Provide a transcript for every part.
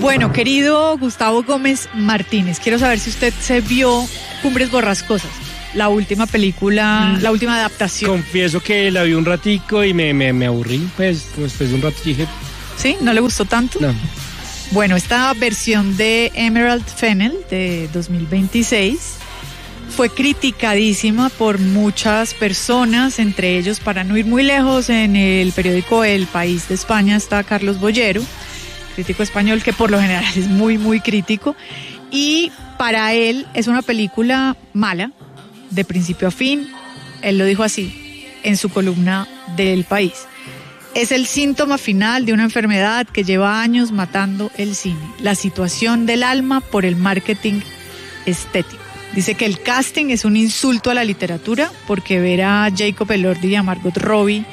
Bueno, querido Gustavo Gómez Martínez, quiero saber si usted se vio Cumbres Borrascosas, la última película, la última adaptación. Confieso que la vi un ratico y me aburrí, pues después de un rato dije... ¿Sí? ¿No le gustó tanto? No. Bueno, esta versión de Emerald Fennell de 2026 fue criticadísima por muchas personas, entre ellos, para no ir muy lejos, en el periódico El País de España está Carlos Bollero, crítico español que por lo general es muy, muy crítico, y para él es una película mala, de principio a fin. Él lo dijo así en su columna del País. Es el síntoma final de una enfermedad que lleva años matando el cine, la situación del alma por el marketing estético. Dice que el casting es un insulto a la literatura, porque ver a Jacob Elordi y a Margot Robbie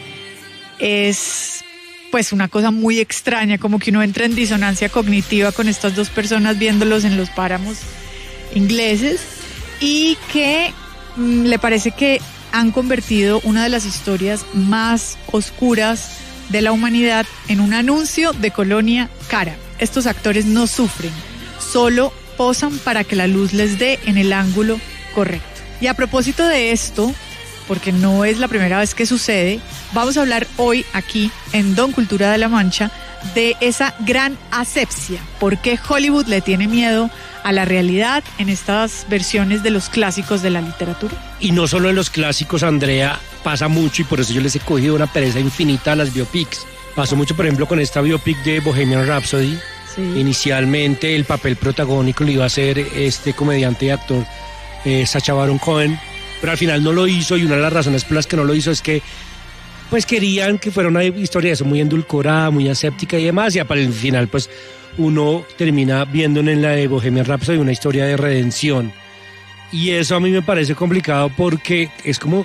es pues una cosa muy extraña, como que uno entra en disonancia cognitiva con estas dos personas viéndolos en los páramos ingleses, y que le parece que han convertido una de las historias más oscuras de la humanidad en un anuncio de colonia cara. Estos actores no sufren, solo posan para que la luz les dé en el ángulo correcto. Y a propósito de esto, porque no es la primera vez que sucede, vamos a hablar hoy aquí en Don Cultura de la Mancha de esa gran asepsia. ¿Por qué Hollywood le tiene miedo a la realidad en estas versiones de los clásicos de la literatura? Y no solo en los clásicos, Andrea, pasa mucho, y por eso yo les he cogido una pereza infinita a las biopics. Pasó mucho, por ejemplo, con esta biopic de Bohemian Rhapsody. Sí. Inicialmente el papel protagónico lo iba a hacer este comediante y actor Sacha Baron Cohen, pero al final no lo hizo, y una de las razones por las que no lo hizo es que pues querían que fuera una historia de eso, muy endulcorada, muy aséptica y demás, y para el final pues uno termina viendo en la de Bohemian Rhapsody una historia de redención, y eso a mí me parece complicado, porque es como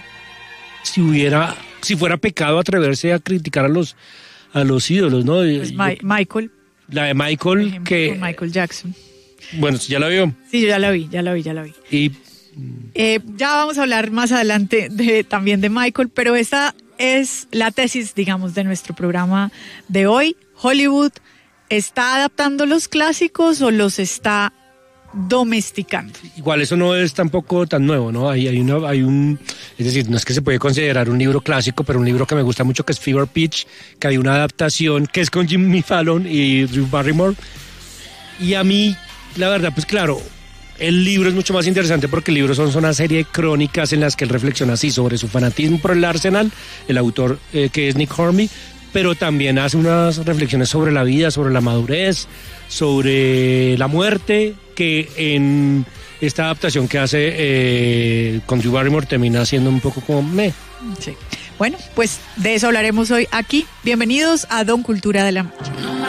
si fuera pecado atreverse a criticar a los ídolos, ¿no? Pues Michael. La de Michael, ejemplo, que... con Michael Jackson. Bueno, ¿ya la vio? Sí, yo ya la vi. Y... ya vamos a hablar más adelante también de Michael, pero esta es la tesis, digamos, de nuestro programa de hoy. ¿Hollywood está adaptando los clásicos o los está domesticando? Igual eso no es tampoco tan nuevo, ¿no? Es decir, no es que se puede considerar un libro clásico, pero un libro que me gusta mucho, que es Fever Pitch, que hay una adaptación que es con Jimmy Fallon y Drew Barrymore. Y a mí, la verdad, pues claro, el libro es mucho más interesante, porque el libro son una serie de crónicas en las que él reflexiona así sobre su fanatismo por el Arsenal, el autor que es Nick Hornby, pero también hace unas reflexiones sobre la vida, sobre la madurez, sobre la muerte, que en esta adaptación que hace con Drew Barrymore termina siendo un poco como meh. Sí. Bueno, pues de eso hablaremos hoy aquí. Bienvenidos a Don Cultura de la Mancha.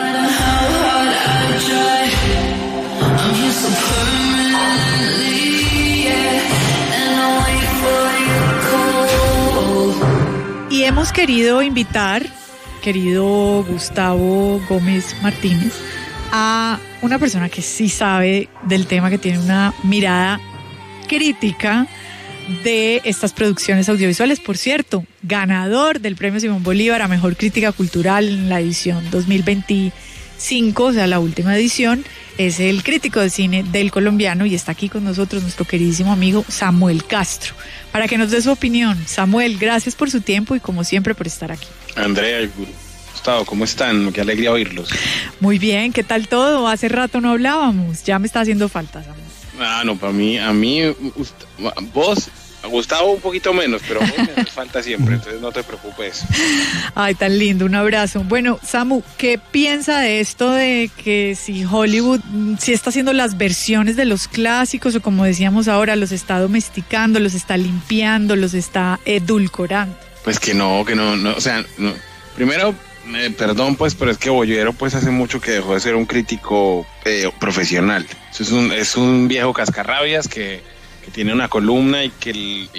Y hemos querido invitar, querido Gustavo Gómez Martínez, a una persona que sí sabe del tema, que tiene una mirada crítica de estas producciones audiovisuales. Por cierto, ganador del Premio Simón Bolívar a Mejor Crítica Cultural en la edición 2025, o sea, la última edición. Es el crítico de cine del Colombiano, y está aquí con nosotros nuestro queridísimo amigo Samuel Castro, para que nos dé su opinión. Samuel, gracias por su tiempo y como siempre por estar aquí. Andrea, Gustavo, ¿cómo están? Qué alegría oírlos. Muy bien, ¿qué tal todo? Hace rato no hablábamos, ya me está haciendo falta, Samuel. No, para mí, vos, Gustavo un poquito menos, pero a vos me hace falta siempre, entonces no te preocupes. Ay, tan lindo, un abrazo. Bueno, Samu, ¿qué piensa de esto de que si Hollywood sí está haciendo las versiones de los clásicos, o como decíamos ahora, los está domesticando, los está limpiando, los está edulcorando? Pues que no, o sea, no. Primero, perdón pues, pero es que Bollero pues hace mucho que dejó de ser un crítico profesional. Es un viejo cascarrabias que tiene una columna y que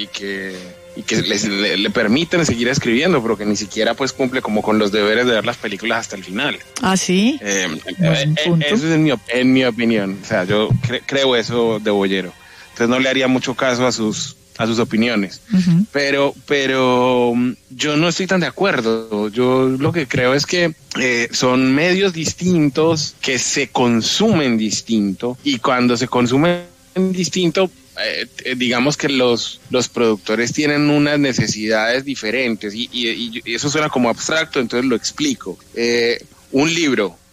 le permiten seguir escribiendo, pero que ni siquiera pues cumple como con los deberes de ver las películas hasta el final. ¿Ah, sí? Eso es en mi opinión. O sea, yo creo eso de Bollero. Entonces no le haría mucho caso a sus a sus opiniones. Pero yo no estoy tan de acuerdo. Yo lo que creo es que son medios distintos que se consumen distinto, y cuando se consumen distinto, digamos que los productores tienen unas necesidades diferentes, y eso suena como abstracto, entonces lo explico. Un libro